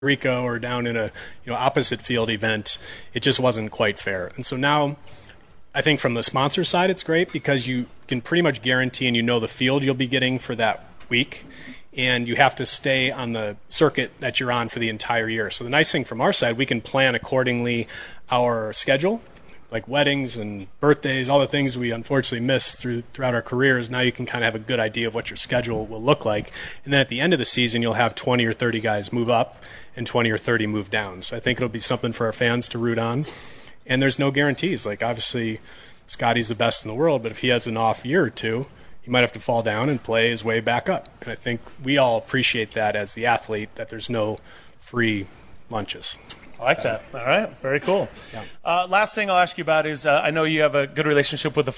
Rico or down in a opposite field event, it just wasn't quite fair. And so now I think from the sponsor side, it's great because you can pretty much guarantee and the field you'll be getting for that week, and you have to stay on the circuit that you're on for the entire year. So the nice thing from our side, we can plan accordingly our schedule, like weddings and birthdays, all the things we unfortunately miss throughout our careers. Now you can kind of have a good idea of what your schedule will look like. And then at the end of the season, you'll have 20 or 30 guys move up and 20 or 30 move down. So I think it'll be something for our fans to root on. And there's no guarantees. Like, obviously, Scotty's the best in the world, but if he has an off year or two, he might have to fall down and play his way back up. And I think we all appreciate that as the athlete, that there's no free lunches. I like that. All right. Very cool. Yeah. Last thing I'll ask you about is I know you have a good relationship with the